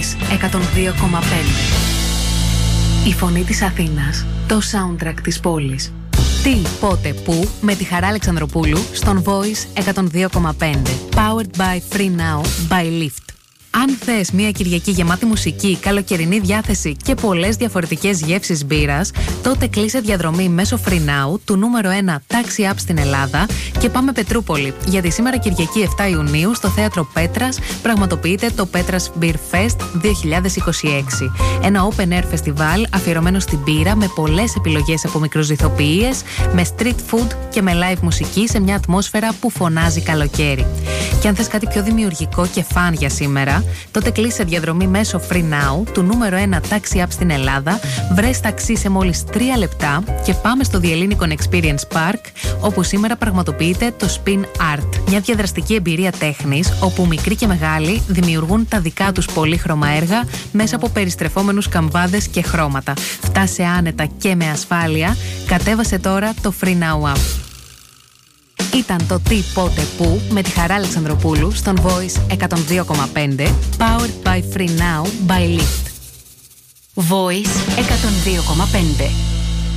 Voice 102,5. Η φωνή της Αθήνας, το soundtrack της πόλης. Τι, πότε, πού, με τη Χαρά Αλεξανδροπούλου στον Voice 102,5. Powered by Free Now by Lyft. Αν θες μια Κυριακή γεμάτη μουσική, καλοκαιρινή διάθεση και πολλές διαφορετικές γεύσεις μπύρας, τότε κλείσε διαδρομή μέσω Free Now του νούμερο 1 taxi app στην Ελλάδα και πάμε Πετρούπολη. Γιατί σήμερα Κυριακή 7 Ιουνίου στο Θέατρο Πέτρας πραγματοποιείται το Πέτρας Beer Fest 2026. Ένα open air φεστιβάλ αφιερωμένο στην μπύρα με πολλές επιλογές από μικροζυθοποιίες, με street food και με live μουσική σε μια ατμόσφαιρα που φωνάζει καλοκαίρι. Και αν θες κάτι πιο δημιουργικό και φαν για σήμερα, τότε κλείσε διαδρομή μέσω Free Now του νούμερο 1 taxi app στην Ελλάδα, βρες ταξί σε μόλις 3 λεπτά και πάμε στο The Hellenic Experience Park, όπου σήμερα πραγματοποιείται το Spin Art. Μια διαδραστική εμπειρία τέχνης, όπου μικροί και μεγάλοι δημιουργούν τα δικά τους πολύχρωμα έργα μέσα από περιστρεφόμενους καμβάδες και χρώματα. Φτάσε άνετα και με ασφάλεια, κατέβασε τώρα το Free Now app. Ήταν το Τι, πότε, πού με τη Χαρά Αλεξανδροπούλου στον Voice 102,5, powered by Free Now by Lyft. Voice 102,5.